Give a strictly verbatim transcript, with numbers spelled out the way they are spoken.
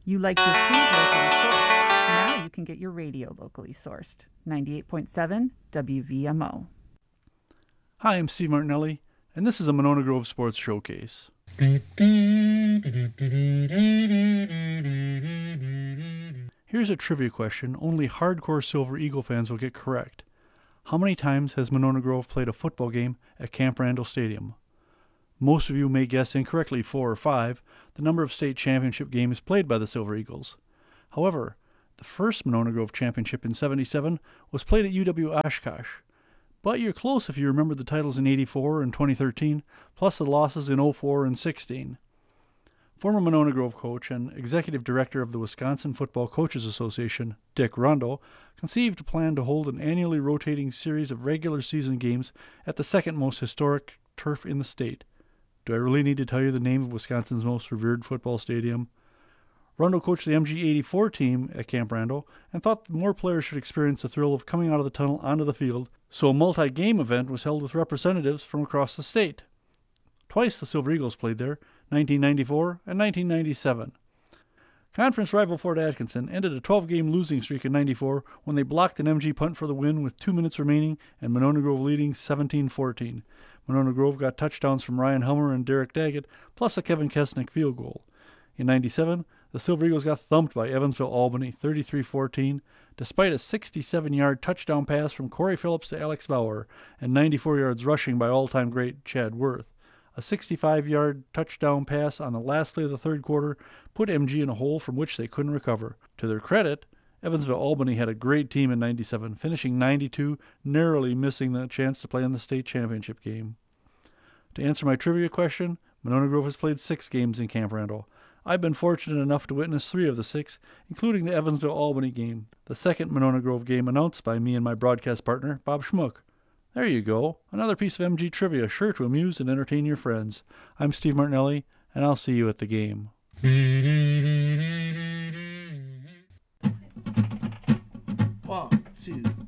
You like your food locally sourced. Now you can get your radio locally sourced. ninety-eight point seven W V M O. Hi, I'm Steve Martinelli, and this is a Monona Grove Sports Showcase. Here's a trivia question only hardcore Silver Eagle fans will get correct. How many times has Monona Grove played a football game at Camp Randall Stadium? Most of you may guess incorrectly four or five, the number of state championship games played by the Silver Eagles. However, the first Monona Grove championship in seventy-seven was played at U W Oshkosh. But you're close if you remember the titles in eighty-four and twenty thirteen, plus the losses in oh four and sixteen. Former Monona Grove coach and executive director of the Wisconsin Football Coaches Association, Dick Rondo, conceived a plan to hold an annually rotating series of regular season games at the second most historic turf in the state. Do I really need to tell you the name of Wisconsin's most revered football stadium? Rondo coached the M G eighty-four team at Camp Randall and thought more players should experience the thrill of coming out of the tunnel onto the field, so a multi-game event was held with representatives from across the state. Twice the Silver Eagles played there, nineteen ninety-four and nineteen ninety-seven. Conference rival Fort Atkinson ended a twelve-game losing streak in ninety-four when they blocked an M G punt for the win with two minutes remaining and Monona Grove leading seventeen fourteen. Monona Grove got touchdowns from Ryan Hummer and Derek Daggett, plus a Kevin Kesnick field goal. In ninety-seven, the Silver Eagles got thumped by Evansville Albany, thirty-three fourteen, despite a sixty-seven-yard touchdown pass from Corey Phillips to Alex Bauer and ninety-four yards rushing by all-time great Chad Worth. A sixty-five-yard touchdown pass on the last play of the third quarter put M G in a hole from which they couldn't recover. To their credit, Evansville Albany had a great team in ninety-seven, finishing ninety-two, narrowly missing the chance to play in the state championship game. To answer my trivia question, Monona Grove has played six games in Camp Randall. I've been fortunate enough to witness three of the six, including the Evansville Albany game, the second Monona Grove game announced by me and my broadcast partner, Bob Schmuck. There you go, another piece of M G trivia sure to amuse and entertain your friends. I'm Steve Martinelli, and I'll see you at the game. One, two,